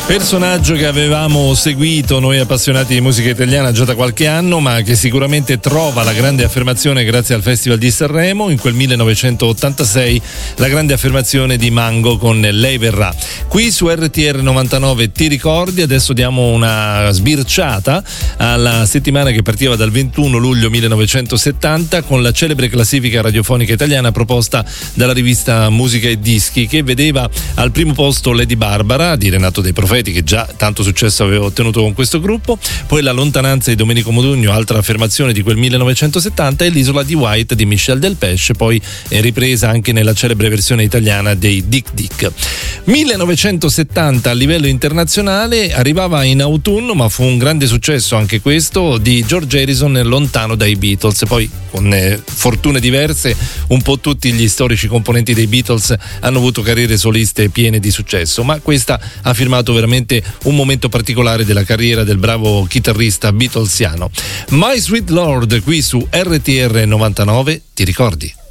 Personaggio che avevamo seguito noi appassionati di musica italiana già da qualche anno, ma che sicuramente trova la grande affermazione grazie al Festival di Sanremo in quel 1986, la grande affermazione di Mango con Lei verrà. Qui su RTR 99 ti ricordi, adesso diamo una sbirciata alla settimana che partiva dal 21 luglio 1970 con la celebre classifica radiofonica italiana proposta dalla rivista Musica e Dischi, che vedeva al primo posto Lady Barbara di Renato Dei Profeti, che già tanto successo aveva ottenuto con questo gruppo, poi La lontananza di Domenico Modugno, altra affermazione di quel 1970, e L'Isola di White di Michel Delpech, poi è ripresa anche nella celebre versione italiana dei Dick Dick. 1970 a livello internazionale arrivava in autunno, ma fu un grande successo anche questo di George Harrison, Lontano dai Beatles. Poi con fortune diverse un po' tutti gli storici componenti dei Beatles hanno avuto carriere soliste piene di successo, ma questa ha firmato veramente un momento particolare della carriera del bravo chitarrista beatlesiano. My Sweet Lord qui su RTR 99, ti ricordi?